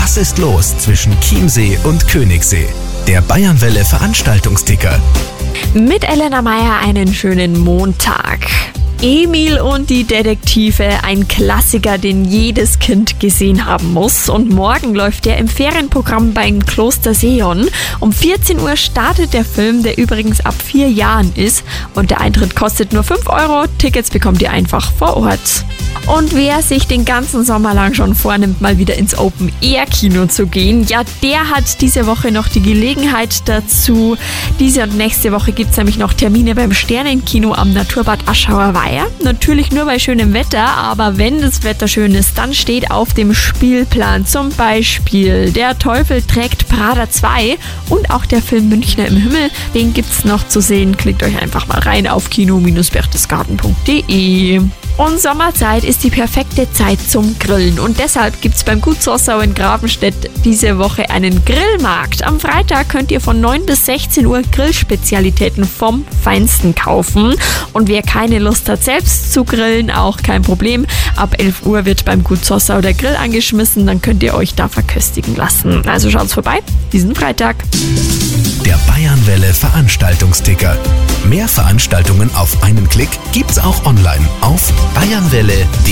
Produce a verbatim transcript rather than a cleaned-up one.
Was ist los zwischen Chiemsee und Königssee? Der Bayernwelle Veranstaltungsticker. Mit Elena Meyer einen schönen Montag. Emil und die Detektive, ein Klassiker, den jedes Kind gesehen haben muss. Und morgen läuft der im Ferienprogramm beim Kloster Seeon. Um vierzehn Uhr startet der Film, der übrigens ab vier Jahren ist. Und der Eintritt kostet nur fünf Euro. Tickets bekommt ihr einfach vor Ort. Und wer sich den ganzen Sommer lang schon vornimmt, mal wieder ins Open-Air-Kino zu gehen, ja, der hat diese Woche noch die Gelegenheit dazu. Diese und nächste Woche gibt es nämlich noch Termine beim Sternenkino am Naturbad Aschauer Weiher. Natürlich nur bei schönem Wetter, aber wenn das Wetter schön ist, dann steht auf dem Spielplan zum Beispiel Der Teufel trägt Prada zwei und auch der Film Münchner im Himmel. Den gibt's noch zu sehen. Klickt euch einfach mal rein auf kino Bindestrich berchtesgaden punkt de. Und Sommerzeit ist die perfekte Zeit zum Grillen. Und deshalb gibt es beim Gut Zossau in Grafenstedt diese Woche einen Grillmarkt. Am Freitag könnt ihr von neun bis sechzehn Uhr Grillspezialitäten vom Feinsten kaufen. Und wer keine Lust hat, selbst zu grillen, auch kein Problem. Ab elf Uhr wird beim Gut Zossau der Grill angeschmissen. Dann könnt ihr euch da verköstigen lassen. Also schaut's vorbei, diesen Freitag. Der Bayernwelle Veranstaltungsticker. Mehr Veranstaltungen auf einen Klick gibt's auch online auf bayernwelle punkt de.